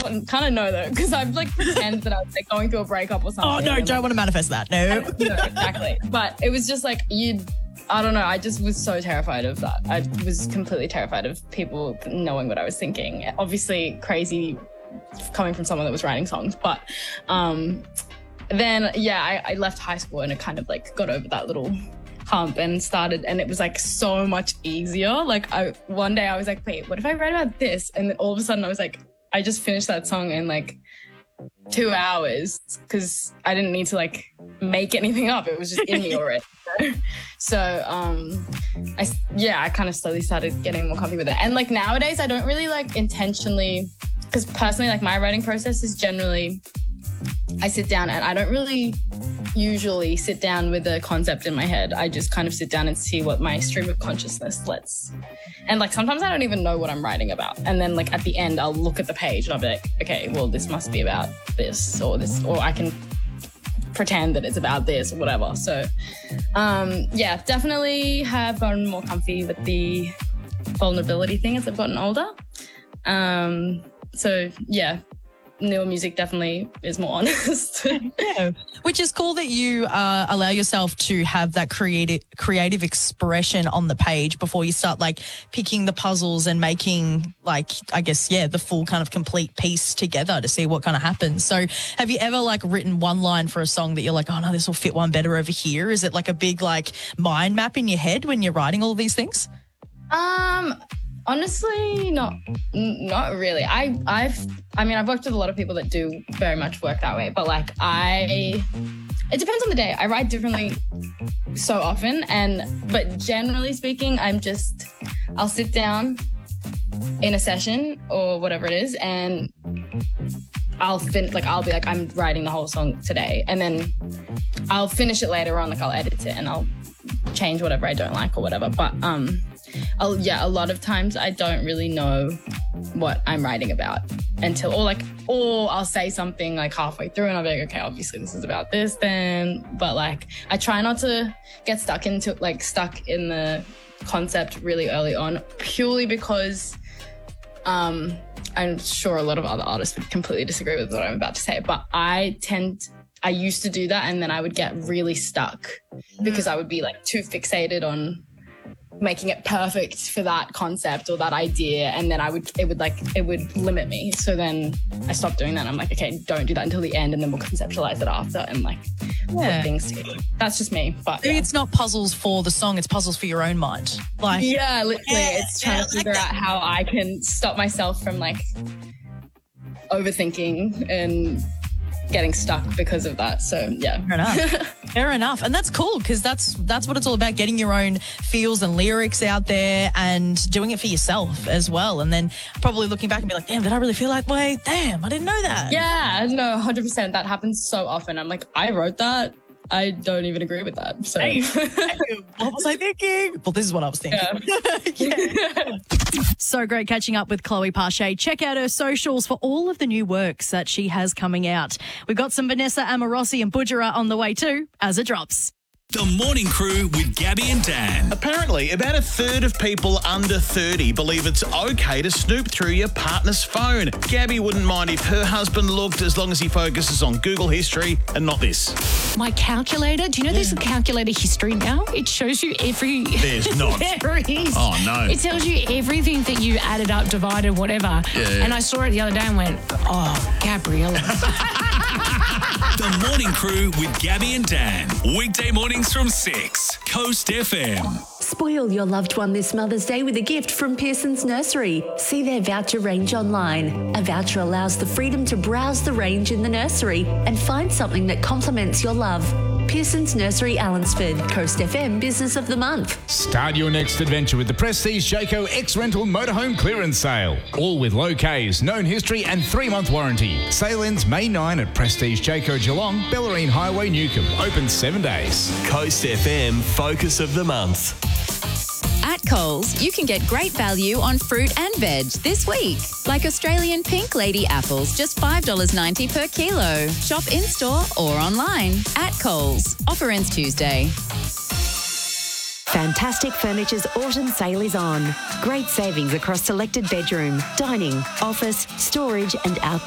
kind of know though, because I've like pretend that I was like going through a breakup or something. Oh no, don't want to manifest that. No. No, exactly. But it was just like I don't know. I just was so terrified of that. I was completely terrified of people knowing what I was thinking. Obviously crazy coming from someone that was writing songs. But then, yeah, I left high school and it kind of like got over that little hump and started, and it was like so much easier. Like one day I was like, wait, what if I write about this? And then all of a sudden I was like, I just finished that song in like 2 hours because I didn't need to like make anything up. It was just in me already. So I kind of slowly started getting more comfy with it. And like nowadays I don't really like intentionally, because personally like my writing process is generally I sit down and I don't really usually sit down with a concept in my head. I just kind of sit down and see what my stream of consciousness lets. And like sometimes I don't even know what I'm writing about. And then like at the end I'll look at the page and I'll be like, okay, well this must be about this, or I can pretend that it's about this or whatever. So definitely have gotten more comfy with the vulnerability thing as I've gotten older. Newer music definitely is more honest. Yeah, which is cool that you allow yourself to have that creative expression on the page before you start like picking the puzzles and making like, I guess, the full kind of complete piece together to see what kind of happens. So have you ever like written one line for a song that you're like, oh no, this will fit one better over here? Is it like a big like mind map in your head when you're writing all of these things? Honestly, not really. I've worked with a lot of people that do very much work that way, but like it depends on the day. I write differently so often, but generally speaking, I'll sit down in a session or whatever it is, and I'll be like, I'm writing the whole song today, and then I'll finish it later on. Like I'll edit it and I'll change whatever I don't like or whatever. But a lot of times I don't really know what I'm writing about until, or I'll say something like halfway through and I'll be like, okay, obviously this is about this then. But like, I try not to get stuck in the concept really early on, purely because I'm sure a lot of other artists would completely disagree with what I'm about to say, but I used to do that, and then I would get really stuck because I would be like too fixated on making it perfect for that concept or that idea, and then it would limit me. So then I stopped doing that. I'm like, okay, don't do that until the end, and then we'll conceptualize it after and like put things together. That's just me. But maybe it's not puzzles for the song, it's puzzles for your own mind. Like, yeah, literally, it's trying to figure out how I can stop myself from like overthinking and getting stuck because of that. So yeah. Fair enough. And that's cool, because that's what it's all about, getting your own feels and lyrics out there and doing it for yourself as well. And then probably looking back and be like, damn, did I really feel that way? Damn, I didn't know that. Yeah, no, 100%. That happens so often. I'm like, I wrote that. I don't even agree with that. So what was I thinking? Well, this is what I was thinking. Yeah. So great catching up with Chloe Parche. Check out her socials for all of the new works that she has coming out. We've got some Vanessa Amorosi and Budjerah on the way too, as it drops. The Morning Crew with Gabby and Dan. Apparently, about a third of people under 30 believe it's okay to snoop through your partner's phone. Gabby wouldn't mind if her husband looked, as long as he focuses on Google history and not this. My calculator, do you know there's a calculator history now? It shows you every... There's not. There is. Oh, no. It tells you everything that you added up, divided, whatever. Yeah. And I saw it the other day and went, oh, Gabriella. The Morning Crew with Gabby and Dan. Weekday mornings from 6. Coast FM. Spoil your loved one this Mother's Day with a gift from Pearson's Nursery. See their voucher range online. A voucher allows the freedom to browse the range in the nursery and find something that complements your love. Pearson's Nursery, Allansford. Coast FM Business of the Month. Start your next adventure with the Prestige Jayco X-Rental Motorhome Clearance Sale. All with low Ks, known history and 3-month warranty. Sale ends May 9 at Prestige Jayco Geelong, Bellarine Highway, Newcombe. Open 7 days. Coast FM Focus of the Month. At Coles, you can get great value on fruit and veg this week. Like Australian pink lady apples, just $5.90 per kilo. Shop in-store or online. At Coles. Offer ends Tuesday. Fantastic Furniture's autumn sale is on. Great savings across selected bedroom, dining, office, storage and outdoor